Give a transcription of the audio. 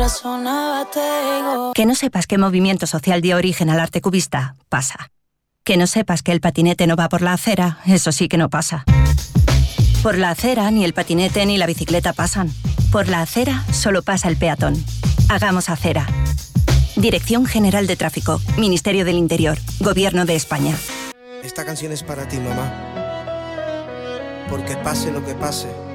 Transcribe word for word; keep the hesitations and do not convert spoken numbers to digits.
Que no sepas qué movimiento social dio origen al arte cubista, pasa. Que no sepas que el patinete no va por la acera, eso sí que no pasa. Por la acera ni el patinete ni la bicicleta pasan. Por la acera solo pasa el peatón. Hagamos acera. Dirección General de Tráfico, Ministerio del Interior, Gobierno de España. Esta canción es para ti, mamá. Porque pase lo que pase,